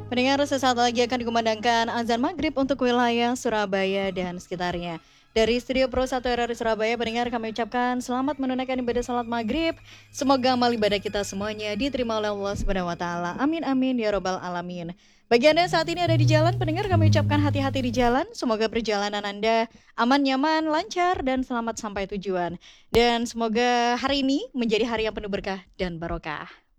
Pendengar sesaat lagi akan dikumandangkan azan maghrib untuk wilayah Surabaya dan sekitarnya. Dari Studio Pro 1 RRI Surabaya, pendengar kami ucapkan selamat menunaikan ibadah salat maghrib. Semoga amal ibadah kita semuanya diterima oleh Allah Subhanahu wa taala. Amin amin ya robbal alamin. Bagi Anda yang saat ini ada di jalan, pendengar kami ucapkan hati-hati di jalan. Semoga perjalanan Anda aman, nyaman, lancar, dan selamat sampai tujuan. Dan semoga hari ini menjadi hari yang penuh berkah dan barokah.